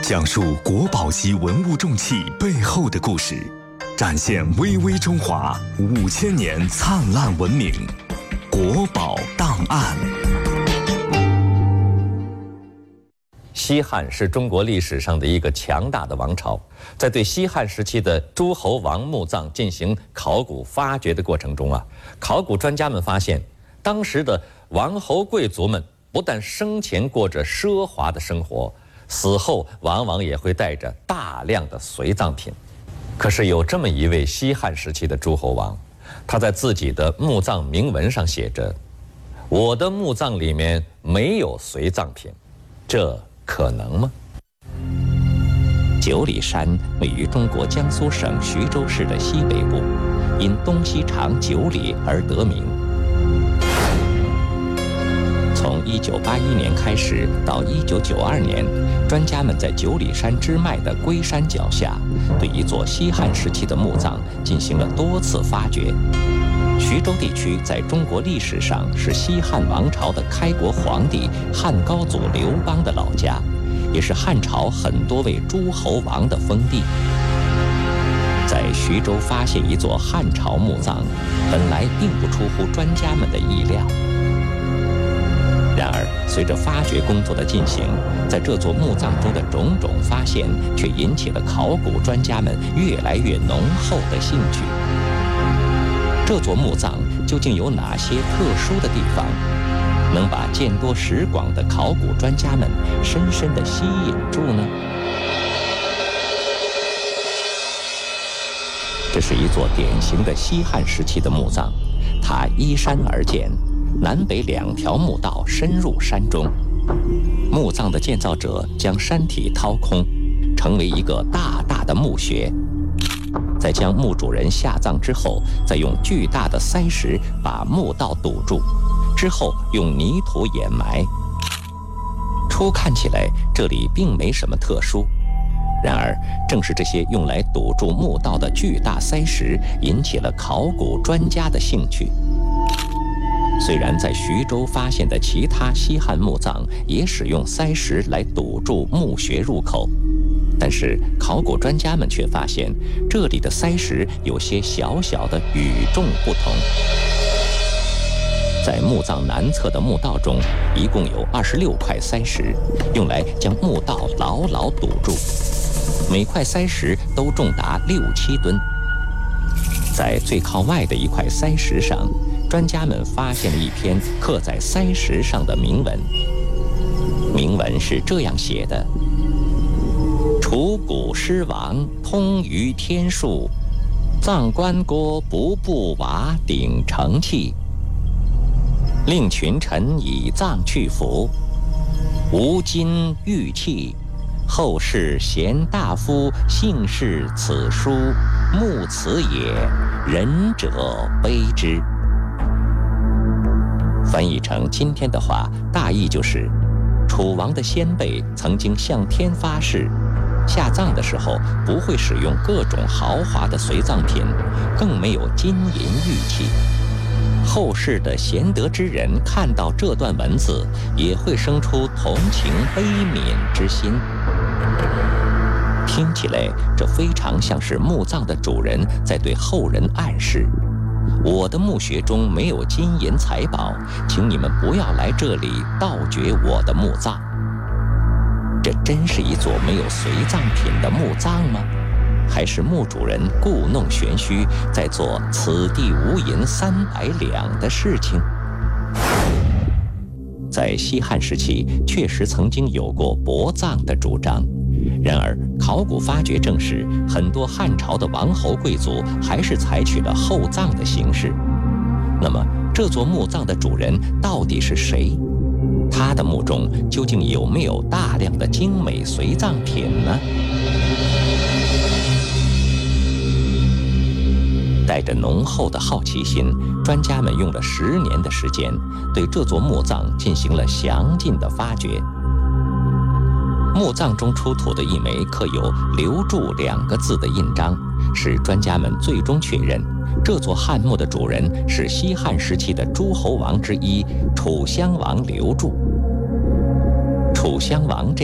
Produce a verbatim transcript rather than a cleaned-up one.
讲述国宝级文物重器背后的故事，展现巍巍中华五千年灿烂文明。国宝档案。 西汉是中国历史上的一个强大的王朝，在对西汉时期的诸侯王墓葬进行考古发掘的过程中啊，考古专家们发现，当时的王侯贵族们不但生前过着奢华的生活，死后往往也会带着大量的随葬品。可是有这么一位西汉时期的诸侯王，他在自己的墓葬铭文上写着：“我的墓葬里面没有随葬品。”这可能吗？九里山位于中国江苏省徐州市的西北部，因东西长九里而得名。从一九八一年开始到一九九二年，专家们在九里山支脉的龟山脚下，对一座西汉时期的墓葬进行了多次发掘。徐州地区在中国历史上是西汉王朝的开国皇帝汉高祖刘邦的老家，也是汉朝很多位诸侯王的封地。在徐州发现一座汉朝墓葬，本来并不出乎专家们的意料。然而，随着发掘工作的进行，在这座墓葬中的种种发现，却引起了考古专家们越来越浓厚的兴趣。这座墓葬究竟有哪些特殊的地方，能把见多识广的考古专家们深深地吸引住呢？这是一座典型的西汉时期的墓葬，它依山而建，南北两条墓道深入山中。墓葬的建造者将山体掏空，成为一个大大的墓穴。在将墓主人下葬之后，再用巨大的塞石把墓道堵住，之后用泥土掩埋。初看起来这里并没什么特殊，然而正是这些用来堵住墓道的巨大塞石，引起了考古专家的兴趣。虽然在徐州发现的其他西汉墓葬也使用塞石来堵住墓穴入口，但是考古专家们却发现，这里的塞石有些小小的与众不同。在墓葬南侧的墓道中，一共有二十六块塞石，用来将墓道牢牢堵住，每块塞石都重达六七吨。在最靠外的一块塞石上，专家们发现了一篇刻在塞石上的铭文。铭文是这样写的：楚古尸王通于天数，葬棺椁不布瓦顶承器，令群臣以葬去服，无金玉器，后世贤大夫姓氏此书，木此也，仁者悲之。翻译成今天的话，大意就是楚王的先辈曾经向天发誓，下葬的时候不会使用各种豪华的随葬品，更没有金银玉器。后世的贤德之人看到这段文字，也会生出同情悲悯之心。听起来，这非常像是墓葬的主人在对后人暗示：我的墓穴中没有金银财宝，请你们不要来这里盗掘我的墓葬。这真是一座没有随葬品的墓葬吗？还是墓主人故弄玄虚，在做此地无银三百两的事情？在西汉时期，确实曾经有过薄葬的主张，然而考古发掘证实，很多汉朝的王侯贵族还是采取了厚葬的形式。那么，这座墓葬的主人到底是谁？他的墓中究竟有没有大量的精美随葬品呢？带着浓厚的好奇心，专家们用了十年的时间，对这座墓葬进行了详尽的发掘。墓葬中出土的一枚刻有“刘柱”两个字的印章，使专家们最终确认，这座汉墓的主人是西汉时期的诸侯王之一楚襄王刘柱。楚襄王这